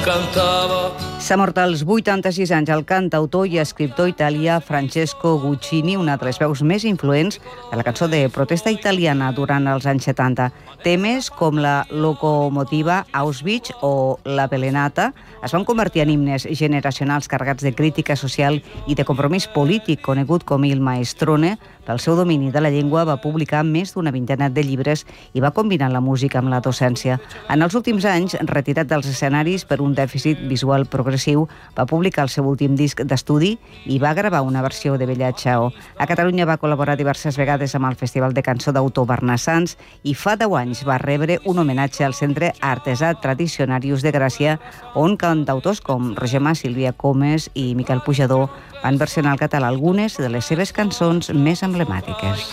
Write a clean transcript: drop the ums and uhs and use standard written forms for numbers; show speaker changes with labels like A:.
A: cantava.
B: S'ha mort als 86 anys el cantautor i escriptor italià Francesco Guccini, una de les veus més influents de la cançó de protesta italiana durant els anys 70. Temes com la locomotiva, Auschwitz o la Pelenata es van convertir en himnes generacionals carregats de crítica social i de compromís polític. Conegut com Il Maestrone, pel seu domini de la llengua, va publicar més d'una vintena de llibres i va combinar la música amb la docència. En els últims anys, retirat dels escenaris per un dèficit visual progressiu, va publicar el seu últim disc d'estudi i va gravar una versió de Bella Ciao. A Catalunya va col·laborar diverses vegades amb el Festival de Cançó d'Autor Barnassans i fa 10 anys va rebre un homenatge al Centre Artesà Tradicionarius de Gràcia, on cantautors com Roger Mas, Sílvia Comes i Miquel Pujador van versionar al català algunes de les seves cançons més emblemàtiques.